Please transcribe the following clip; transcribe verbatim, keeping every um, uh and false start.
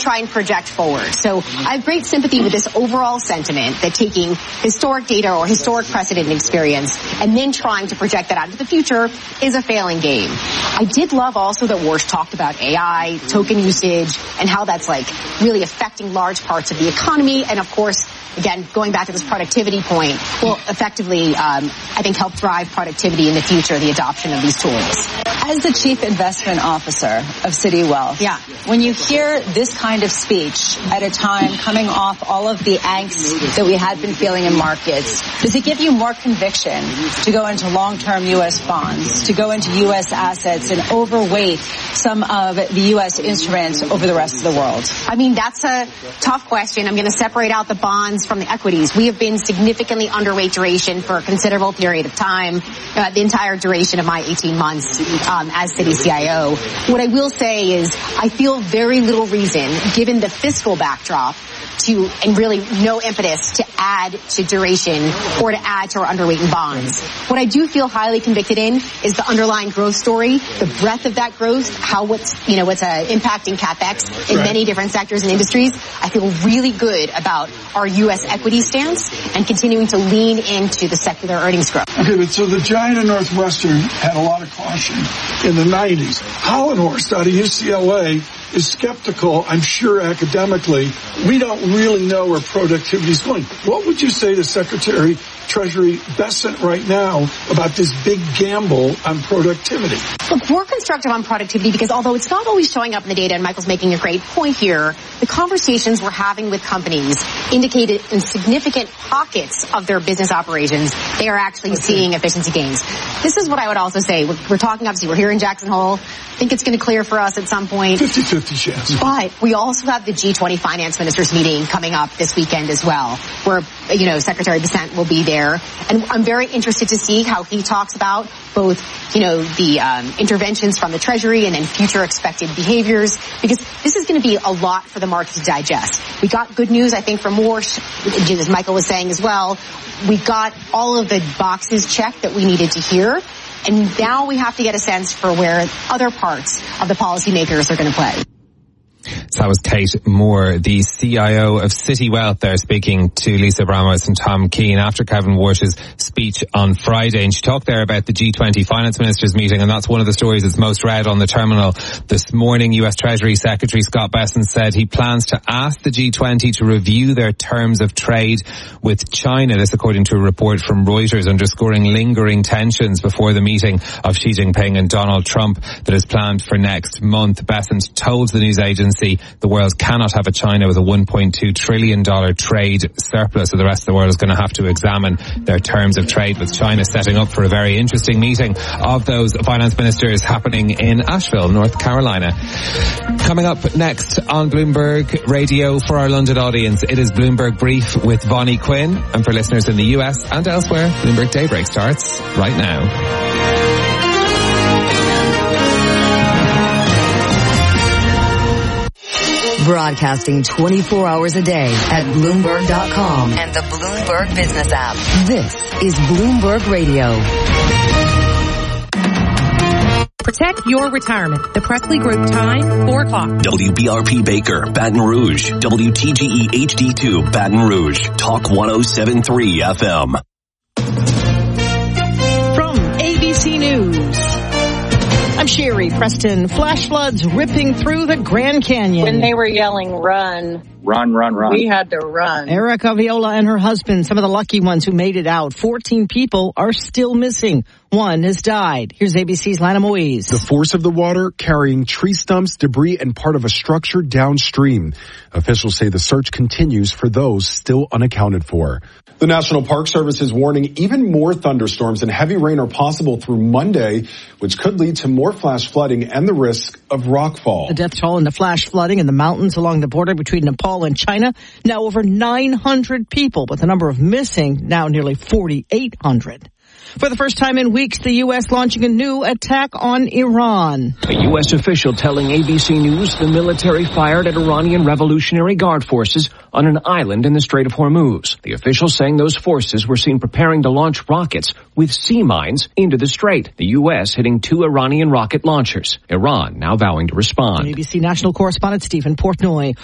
try and project forward. So I have great sympathy with this overall sentiment that taking historic data or historic precedent and experience and then trying to project that out into the future is a failing game. I did love also that Warsh talked about A I, token usage, and how that's like really affecting large parts of the economy. And of course, again, going back to this productivity point, will effectively, um, I think, help drive productivity in the future, the adoption of these tools. As the chief investment officer of Citi Wealth, yeah. when you hear this kind of speech at a time coming off all of the angst that we had been feeling in markets, does it give you more conviction to go into long-term U S bonds, to go into U S assets and overweight some of the U S instruments over the rest of the world? I mean, that's a tough question. I'm going to separate out the bonds from the equities. We have been significantly underweight duration for a considerable period of time, uh, the entire duration of my eighteen months um, as Citi C I O. What I will say is I feel very little reason, given the fiscal backdrop, to, and really no impetus to add to duration or to add to our underweight in bonds. What I do feel highly convicted in is the underlying growth story, the breadth of that growth, how what's, you know, what's uh, impacting CapEx in right. many different sectors and industries. I feel really good about our U S equity stance and continuing to lean into the secular earnings growth. Okay, but so the giant of Northwestern had a lot of caution in the nineties. Hollenhorst out of U C L A is skeptical, I'm sure academically. We don't really know where productivity is going. What would you say to Secretary Treasury Bessent right now about this big gamble on productivity? Look, we're constructive on productivity because although it's not always showing up in the data, and Michael's making a great point here, the conversations we're having with companies indicated in significant pockets of their business operations, they are actually okay. seeing efficiency gains. This is what I would also say. We're, we're talking, obviously, we're here in Jackson Hole. I think it's going to clear for us at some point. fifty-fifty chance. But we also have the G twenty finance ministers meeting coming up this weekend as well, where, you know, Secretary Bessent will be there. And I'm very interested to see how he talks about both, you know, the um, interventions from the Treasury and then future expected behaviors, because this is going to be a lot for the market to digest. We got good news, I think, from Warsh, as Michael was saying as well. We got all of the boxes checked that we needed to hear. And now we have to get a sense for where other parts of the policymakers are going to play. So that was Kate Moore, the C I O of Citi Wealth there, speaking to Lisa Abramos and Tom Keane after Kevin Warsh's speech on Friday. And she talked there about the G twenty finance ministers meeting, and that's one of the stories that's most read on the terminal this morning. U S Treasury Secretary Scott Bessent said he plans to ask the G twenty to review their terms of trade with China. This according to a report from Reuters, underscoring lingering tensions before the meeting of Xi Jinping and Donald Trump that is planned for next month. Bessent told the news agency the world cannot have a China with a one point two trillion dollars trade surplus, so the rest of the world is going to have to examine their terms of trade with China, setting up for a very interesting meeting of those finance ministers happening in Asheville, North Carolina. Coming up next on Bloomberg Radio for our London audience, it is Bloomberg Brief with Vonnie Quinn, and for listeners in the U S and elsewhere, Bloomberg Daybreak starts right now. Broadcasting twenty-four hours a day at Bloomberg dot com and the Bloomberg Business app. This is Bloomberg Radio. Protect your retirement. The Presley Group time, four o'clock. W B R P Baker, Baton Rouge. W T G E H D two, Baton Rouge. Talk one oh seven point three F M. From A B C News, I'm Sherry Preston. Flash floods ripping through the Grand Canyon. When they were yelling, run. Run, run, run. We had to run. Erica Viola and her husband, some of the lucky ones who made it out. fourteen people are still missing. One has died. Here's A B C's Lana Moise. The force of the water carrying tree stumps, debris, and part of a structure downstream. Officials say the search continues for those still unaccounted for. The National Park Service is warning even more thunderstorms and heavy rain are possible through Monday, which could lead to more flash flooding and the risk of rockfall. The death toll in the flash flooding in the mountains along the border between Nepal and China, now over nine hundred people, with the number of missing now nearly forty-eight hundred. For the first time in weeks, the U S launching a new attack on Iran. A U S official telling A B C News the military fired at Iranian Revolutionary Guard forces on an island in the Strait of Hormuz. The official saying those forces were seen preparing to launch rockets with sea mines into the strait. The U S hitting two Iranian rocket launchers. Iran now vowing to respond. A B C national correspondent Stephen Portnoy.